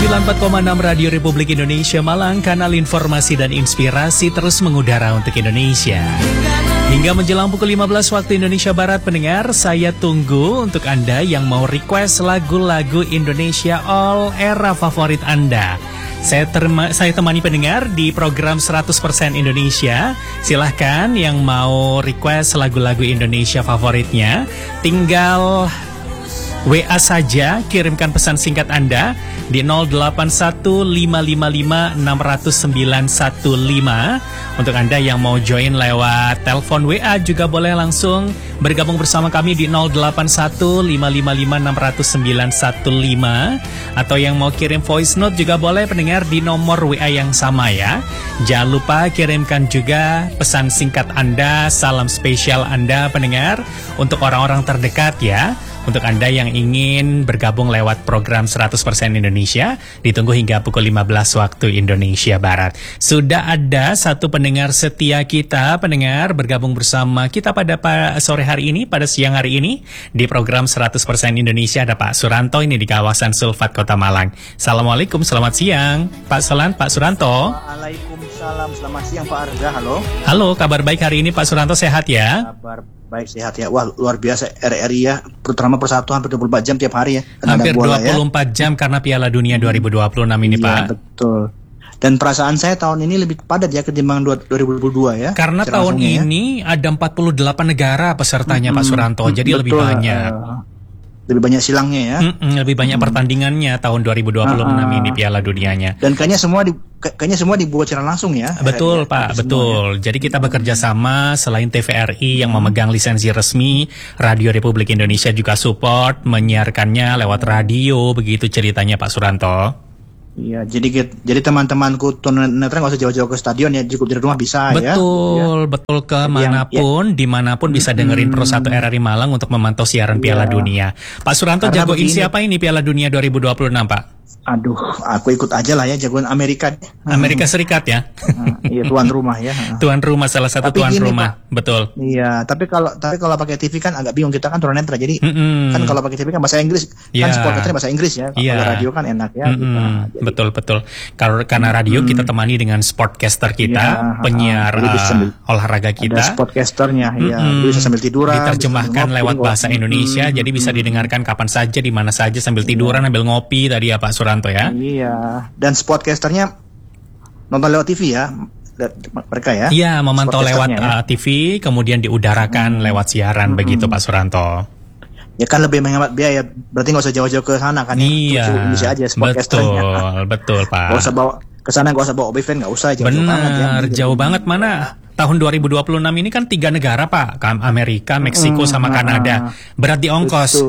94,6 Radio Republik Indonesia Malang, kanal informasi dan inspirasi terus mengudara untuk Indonesia. Hingga menjelang pukul 15 waktu Indonesia Barat, pendengar, saya tunggu untuk Anda yang mau request lagu-lagu Indonesia all era favorit Anda. Saya temani pendengar di program 100% Indonesia. Silahkan yang mau request lagu-lagu Indonesia favoritnya, tinggal WA saja, kirimkan pesan singkat Anda di 081555600915. Untuk Anda yang mau join lewat telepon WA juga boleh langsung bergabung bersama kami di 081555600915. Atau yang mau kirim voice note juga boleh pendengar di nomor WA yang sama ya. Jangan lupa kirimkan juga pesan singkat Anda, salam spesial Anda pendengar untuk orang-orang terdekat ya. Untuk Anda yang ingin bergabung lewat program 100% Indonesia, ditunggu hingga pukul 15 waktu Indonesia Barat. Sudah ada satu pendengar setia kita, pendengar bergabung bersama kita pada sore hari ini, pada siang hari ini, di program 100% Indonesia. Ada Pak Suranto ini di kawasan Sulfat Kota Malang. Assalamualaikum, selamat siang. Pak Suranto. Waalaikumsalam, selamat siang Pak Arga, halo. Halo, kabar baik hari ini Pak Suranto, sehat ya? Kabar baik, sehat ya. Wah, luar biasa RRI ya, terutama Persatu hampir 24 jam tiap hari ya. Hampir 24 jam karena Piala Dunia 2026 ini iya, Pak. Betul. Dan perasaan saya tahun ini lebih padat ya ketimbang 2022 ya. Karena tahun ini ada 48 negara pesertanya Pak Suranto, jadi betul, lebih banyak. Lebih banyak silangnya ya. Lebih banyak pertandingannya tahun 2026 ini Piala Dunianya. Dan kayaknya semua dibuat secara langsung ya. Betul Pak, betul. Jadi kita bekerja sama, selain TVRI yang memegang lisensi resmi, Radio Republik Indonesia juga support menyiarkannya lewat radio, begitu ceritanya Pak Suranto. Iya, jadi teman-temanku tunanetra nggak usah jauh-jauh ke stadion ya, cukup di rumah bisa betul, ya. Betul, kemanapun, dimanapun bisa dengerin Pro 1 RRI Malang untuk memantau siaran Piala Dunia. Pak Suranto jagoin siapa ini Piala Dunia 2026 Pak? Aduh, aku ikut aja lah ya, jagoan Amerika. Amerika Serikat ya? Iya, tuan rumah ya. Tuan rumah, salah satu tuan rumah, Pak, betul. Iya, tapi kalau pakai TV kan agak bingung, kita kan tunanetra, jadi kan kalau pakai TV kan bahasa Inggris, kan sportnya bahasa Inggris ya. Kalau radio kan enak ya. Betul. Karena radio kita temani dengan sportcaster kita, penyiar olahraga kita. Ada sportcasternya, ya, bisa sambil tiduran. Diterjemahkan lewat bahasa Indonesia, jadi bisa didengarkan kapan saja, di mana saja, sambil tiduran, sambil ngopi tadi ya Pak Suranto ya. Iya, dan sportcasternya nonton lewat TV ya, mereka ya. Iya, memantau lewat TV, kemudian diudarakan lewat siaran begitu Pak Suranto. Ya kan lebih menghemat biaya, berarti nggak usah jauh-jauh ke sana kan ya. Iya, bisa aja sportcasternya. Betul Pak. Nggak usah bawa ke sana, nggak usah bawa OB-fan, nggak usah, jauh banget ya. Jauh banget mana? Tahun 2026 ini kan 3 negara Pak, Amerika, Meksiko sama Kanada. Berat di ongkos.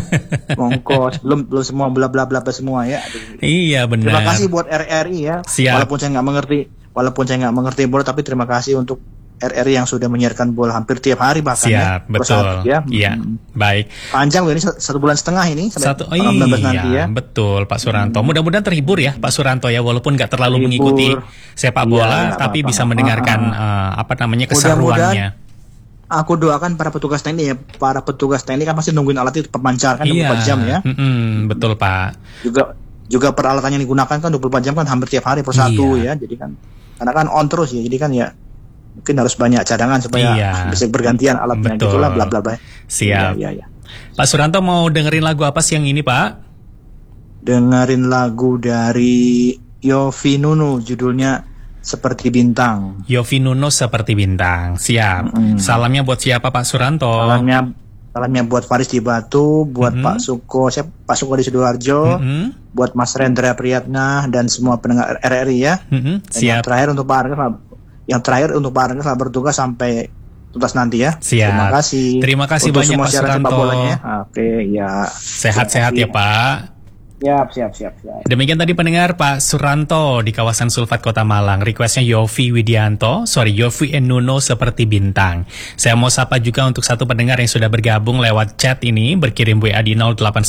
Ongkos, belum semua bla bla bla semua ya. Iya benar. Terima kasih buat RRI ya. Siap. Walaupun saya nggak mengerti bola, tapi terima kasih untuk RRI yang sudah menyiarkan bola hampir tiap hari bahkan. Siap, ya. betul. Ya. Iya, baik. Panjang loh ini 1,5 bulan ini sampai 16 nanti ya. Betul Pak Suranto. Mudah-mudahan terhibur ya Pak Suranto ya, walaupun nggak terlalu mengikuti sepak bola, tapi bisa mendengarkan keseruannya. Aku doakan para petugas TNI ya. Para petugas TNI kan pasti nungguin alat itu pemancar kan 24 jam ya. Betul Pak. Juga peralatan yang digunakan kan 24 jam kan hampir tiap hari persatu ya. Jadi kan karena kan on terus ya. Jadi kan ya mungkin harus banyak cadangan supaya bisa bergantian alatnya gitulah bla bla bla. Siap. Iya. Pak Suranto mau dengerin lagu apa siang ini Pak? Dengerin lagu dari Yovie Nuno, judulnya Seperti Bintang. Yovie Nuno, Seperti Bintang. Siap. Salamnya buat siapa Pak Suranto? Salamnya buat Faris di Batu, buat Pak Suko di Sidoarjo, buat Mas Rendra Priyatna dan semua pendengar RRI ya. Siap. Yang terakhir untuk Pak Arga selamat bertugas sampai tuntas nanti ya. Siap. Terima kasih untuk banyak Pak Suranto. Oke, ya. Sehat-sehat ya Pak. Siap. Demikian tadi pendengar Pak Suranto di kawasan Sulfat Kota Malang. Requestnya Yovie Nuno, Seperti Bintang. Saya mau sapa juga untuk satu pendengar yang sudah bergabung lewat chat ini, berkirim WA di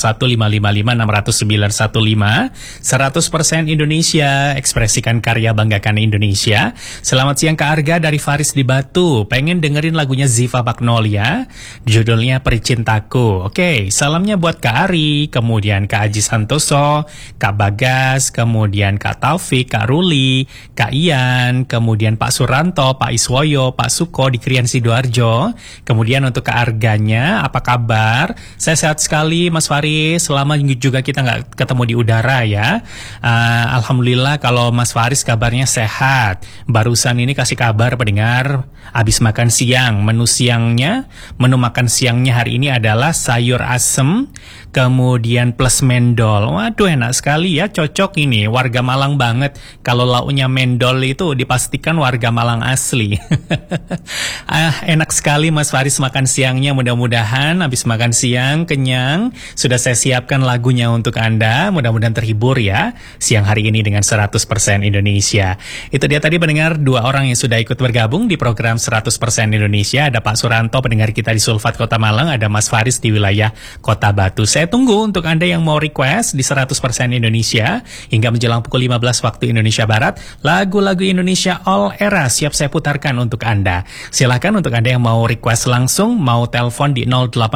081555600915. 100% Indonesia, ekspresikan karya, banggakan Indonesia. Selamat siang Kak Arga dari Faris di Batu. Pengen dengerin lagunya Ziva Magnolia, judulnya Pericintaku. Oke, salamnya buat Kak Ari, kemudian Kak Aji Santoso, Santoso, Kak Bagas, kemudian Kak Taufik, Kak Ruli, Kak Ian, kemudian Pak Suranto, Pak Iswoyo, Pak Suko di Krian Sidoarjo. Kemudian untuk Kak Arganya, apa kabar? Saya sehat sekali Mas Faris, selama juga kita nggak ketemu di udara ya. Alhamdulillah kalau Mas Faris kabarnya sehat. Barusan ini kasih kabar pendengar, habis makan siang. Menu makan siangnya hari ini adalah sayur asem, kemudian plus mendol. Waduh, enak sekali ya, cocok ini. Warga Malang banget. Kalau lauknya mendol itu dipastikan warga Malang asli. Enak sekali Mas Faris makan siangnya. Mudah-mudahan habis makan siang kenyang. Sudah saya siapkan lagunya untuk Anda. Mudah-mudahan terhibur ya siang hari ini dengan 100% Indonesia. Itu dia tadi pendengar, 2 orang yang sudah ikut bergabung di program 100% Indonesia. Ada Pak Suranto, pendengar kita di Sulfat Kota Malang. Ada Mas Faris di wilayah Kota Batu. Saya tunggu untuk Anda yang mau request di 100% Indonesia hingga menjelang pukul 15 waktu Indonesia Barat. Lagu-lagu Indonesia All Era siap saya putarkan untuk Anda. Silakan untuk Anda yang mau request langsung, mau telepon di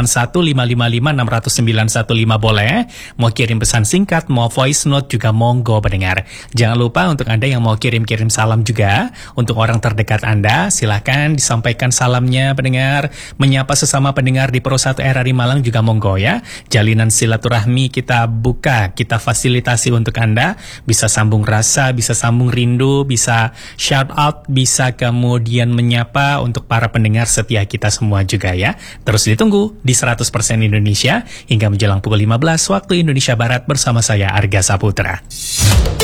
081555600915 boleh. Mau kirim pesan singkat, mau voice note juga monggo pendengar. Jangan lupa untuk Anda yang mau kirim-kirim salam juga untuk orang terdekat Anda, silakan disampaikan salamnya pendengar. Menyapa sesama pendengar di Pro 1 RRI Malang juga monggo ya. Jalinan silaturahmi kita buka, kita fasilitasi untuk Anda. Bisa sambung rasa, bisa sambung rindu, bisa shout out, bisa kemudian menyapa untuk para pendengar setia kita semua juga ya. Terus ditunggu di 100% Indonesia hingga menjelang pukul 15 waktu Indonesia Barat bersama saya Arga Saputra.